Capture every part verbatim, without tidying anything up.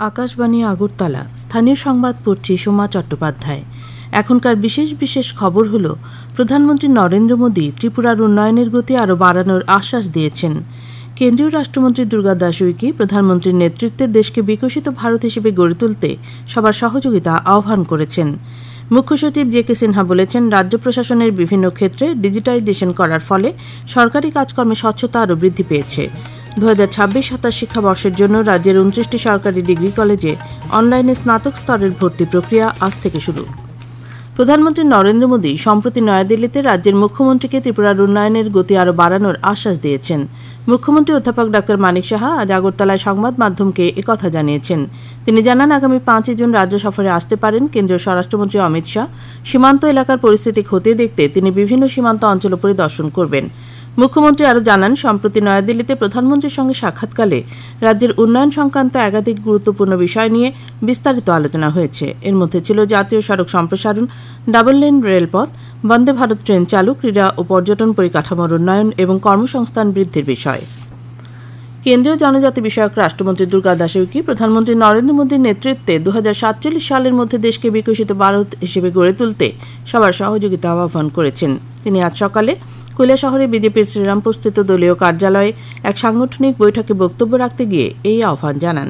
আকাশবাণী আগরতলা স্থানীয় সংবাদ পড়ছি সোমা চট্টোপাধ্যায়। এখনকার বিশেষ বিশেষ খবর হল, প্রধানমন্ত্রী নরেন্দ্র মোদী ত্রিপুরার উন্নয়নের গতি আরও বাড়ানোর আশ্বাস দিয়েছেন। কেন্দ্রীয় রাষ্ট্রমন্ত্রী দুর্গা দাস উইকি প্রধানমন্ত্রীর নেতৃত্বে দেশকে বিকশিত ভারত হিসেবে গড়ে তুলতে সবার সহযোগিতা আহ্বান করেছেন। মুখ্য সচিব জে কে সিনহা বলেছেন, রাজ্য প্রশাসনের বিভিন্ন ক্ষেত্রে ডিজিটাইজেশন করার ফলে সরকারি কাজকর্মে স্বচ্ছতা আরও বৃদ্ধি পেয়েছে। দু হাজার ছাব্বিশ সাতাশ শিক্ষাবর্ষের জন্য রাজ্যের উনত্রিশটি সরকারি ডিগ্রি কলেজে অনলাইনে স্নাতক স্তরের ভর্তি প্রক্রিয়া আজ থেকে শুরু। প্রধানমন্ত্রী নরেন্দ্র মোদী সম্প্রতি নয়াদিল্লিতে রাজ্যের মুখ্যমন্ত্রীকে ত্রিপুরার উন্নয়নের গতি আরও বাড়ানোর আশ্বাস দিয়েছেন। মুখ্যমন্ত্রী অধ্যাপক ডাক্তার মানিক সাহা আজ আগরতলায় সংবাদ মাধ্যমকে একথা জানিয়েছেন। তিনি জানান, আগামী পাঁচই জুন রাজ্য সফরে আসতে পারেন কেন্দ্রীয় স্বরাষ্ট্রমন্ত্রী অমিত শাহ। সীমান্ত এলাকার পরিস্থিতি খতিয়ে দেখতে তিনি বিভিন্ন সীমান্ত অঞ্চল পরিদর্শন করবেন। মুখ্যমন্ত্রী আরও জানান, সম্প্রতি নয়াদিল্লিতে প্রধানমন্ত্রীর সঙ্গে সাক্ষাৎকালে রাজ্যের উন্নয়ন সংক্রান্ত একাধিক গুরুত্বপূর্ণ বিষয় নিয়ে বিস্তারিত আলোচনা হয়েছে। এর মধ্যে ছিল জাতীয় সড়ক সম্প্রসারণ, ডাবল লেন রেলপথ, বন্দে ভারত ট্রেন চালু, ক্রীড়া ও পর্যটন পরিকাঠামোর উন্নয়ন এবং কর্মসংস্থান বৃদ্ধির বিষয়। কেন্দ্রীয় জনজাতি বিষয়ক রাষ্ট্রমন্ত্রী দুর্গা দাস উইকি প্রধানমন্ত্রী নরেন্দ্র মোদীর নেতৃত্বে দু হাজার সাতচল্লিশ সালের মধ্যে দেশকে বিকশিত ভারত হিসেবে গড়ে তুলতে সবার সহযোগিতা আহ্বান করেছেন। তিনি আজ সকালে কৈলাসহরে বিজেপির শ্রীরামপুরস্থিত দলীয় কার্যালয়ে এক সাংগঠনিক বৈঠকে বক্তব্য রাখতে গিয়ে এই আহ্বান জানান।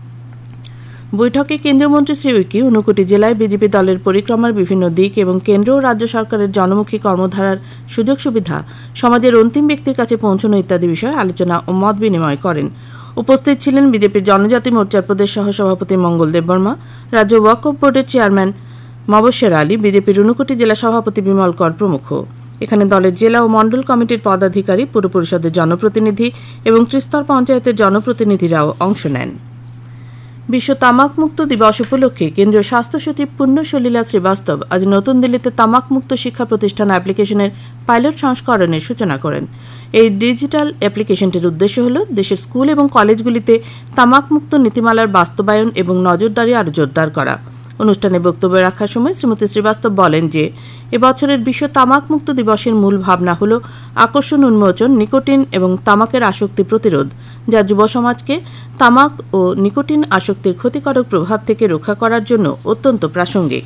বৈঠকে কেন্দ্রীয় মন্ত্রী শ্রী উইকি ঊনকোটি জেলায় বিজেপি দলের পরিক্রমার বিভিন্ন দিক এবং কেন্দ্র ও রাজ্য সরকারের জনমুখী কর্মধারার সুযোগ সুবিধা সমাজের অন্তিম ব্যক্তির কাছে পৌঁছানো ইত্যাদি বিষয়ে আলোচনা ও মত বিনিময় করেন। উপস্থিত ছিলেন বিজেপির জনজাতি মোর্চার প্রদেশ সহসভাপতি মঙ্গল দেববর্মা, রাজ্য ওয়াকফ বোর্ডের চেয়ারম্যান মবশের আলী, বিজেপির ঊনকোটি জেলা সভাপতি বিমল কর প্রমুখ। এখানে দলের জেলা ও মণ্ডল কমিটির পদাধিকারী, পুর পরিষদের জনপ্রতিনিধি এবং ত্রিস্তর পঞ্চায়েতের জনপ্রতিনিধিরাও অংশ নেন। বিশ্ব তামাকমুক্ত দিবস উপলক্ষে কেন্দ্রীয় স্বাস্থ্য সচিব পুণ্য সলিলা শ্রীবাস্তব আজ নতুন দিল্লিতে তামাকমুক্ত শিক্ষা প্রতিষ্ঠান অ্যাপ্লিকেশনের পাইলট সংস্করণের সূচনা করেন। এই ডিজিটাল অ্যাপ্লিকেশনটির উদ্দেশ্য হল দেশের স্কুল এবং কলেজগুলিতে তামাকমুক্ত নীতিমালার বাস্তবায়ন এবং নজরদারি আরও জোরদার করা। অনুষ্ঠানে বক্তব্য রাখার সময় শ্রীমতী শ্রীবাস্তব বলেন যে, এবছরের বিশ্ব তামাকমুক্ত দিবসের মূল ভাবনা হল আকর্ষণ উন্মোচন, নিকোটিন এবং তামাকের আসক্তি প্রতিরোধ, যা যুব সমাজকে তামাক ও নিকোটিন আসক্তির ক্ষতিকারক প্রভাব থেকে রক্ষা করার জন্য অত্যন্ত প্রাসঙ্গিক।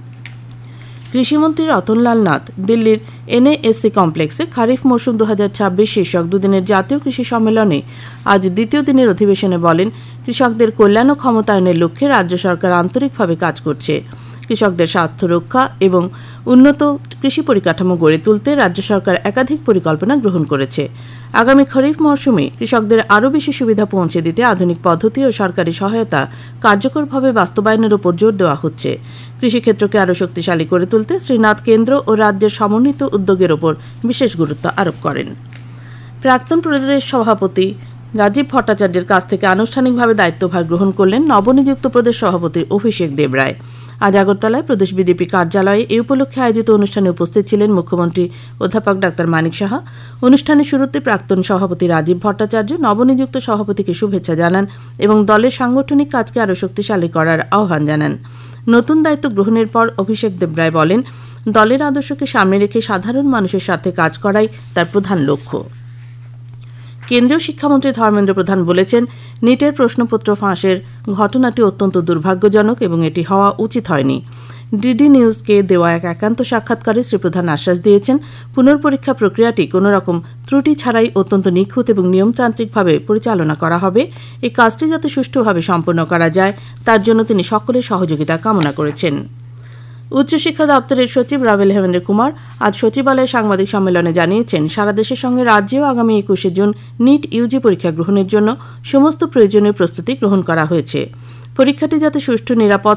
কৃষিমন্ত্রী রতনলাল নাথ দিল্লির এনএএসসি কমপ্লেক্সে খারিফ মৌসুম দু হাজার ছাব্বিশ শীর্ষক দুদিনের জাতীয় কৃষি সম্মেলনে আজ দ্বিতীয় দিনের অধিবেশনে বলেন, কৃষকদের কল্যাণ ও ক্ষমতায়নের লক্ষ্যে রাজ্য সরকার আন্তরিকভাবে কাজ করছে। কৃষকদের স্বার্থ রক্ষা এবং উন্নত কৃষি পরিকাঠামো গড়ে তুলতে রাজ্য সরকার একাধিক পরিকল্পনা গ্রহণ করেছে। আগামী খরিফ মৌসুমে কৃষকদের আরও বেশি সুবিধা পৌঁছে দিতে আধুনিক পদ্ধতি ও সরকারি সহায়তা কার্যকরভাবে বাস্তবায়নের উপর জোর দেওয়া হচ্ছে। কৃষিক্ষেত্রকে আরও শক্তিশালী করে তুলতে শ্রী নাথ কেন্দ্র ও রাজ্যের সমন্বিত উদ্যোগের ওপর বিশেষ গুরুত্ব আরোপ করেন। প্রাক্তন প্রদেশ সভাপতি রাজীব ভট্টাচার্যের কাছ থেকে আনুষ্ঠানিকভাবে দায়িত্বভার গ্রহণ করলেন নবনিযুক্ত প্রদেশ সভাপতি অভিষেক দেবরায়। আজ আগরতলায় প্রদেশ বিজেপি কার্যালয়ে এই উপলক্ষে আয়োজিত অনুষ্ঠানে উপস্থিত ছিলেন মুখ্যমন্ত্রী অধ্যাপক ডাক্তার মানিক সাহা। অনুষ্ঠানের শুরুতে প্রাক্তন সভাপতি রাজীব ভট্টাচার্য নবনিযুক্ত সভাপতিকে শুভেচ্ছা জানান এবং দলের সাংগঠনিক কাজকে আরও শক্তিশালী করার আহ্বান জানান। নতুন দায়িত্ব গ্রহণের পর অভিষেক দেবরায় বলেন, দলের আদর্শকে সামনে রেখে সাধারণ মানুষের সাথে কাজ করাই তার প্রধান লক্ষ্য। কেন্দ্রীয় শিক্ষামন্ত্রী ধর্মেন্দ্র প্রধান বলেছেন, নিটের প্রশ্নপত্র ফাঁসের ঘটনাটি অত্যন্ত দুর্ভাগ্যজনক এবং এটি হওয়া উচিত হয়নি। ডিডি নিউজকে দেওয়া এক একান্ত সাক্ষাৎকারে শ্রী প্রধান আশ্বাস দিয়েছেন, পুনর্পরীক্ষা প্রক্রিয়াটি কোনো রকম ত্রুটি ছাড়াই অত্যন্ত নিখুঁত এবং নিয়মতান্ত্রিকভাবে পরিচালনা করা হবে। এই কাজটি যাতে সুষ্ঠুভাবে সম্পন্ন করা যায় তার জন্য তিনি সকলের সহযোগিতা কামনা করেছেন। উচ্চশিক্ষা দপ্তরের সচিব রাভেল হেমেন্দ্র কুমার আজ সচিবালয়ে সাংবাদিক সম্মেলনে জানিয়েছেন, সারা দেশের সঙ্গে রাজ্যেও আগামী একুশে জুন নিট ইউজি পরীক্ষা গ্রহণের জন্য সমস্ত প্রয়োজনীয় প্রস্তুতি গ্রহণ করা হয়েছে। পরীক্ষাটি যাতে সুষ্ঠু, নিরাপদ,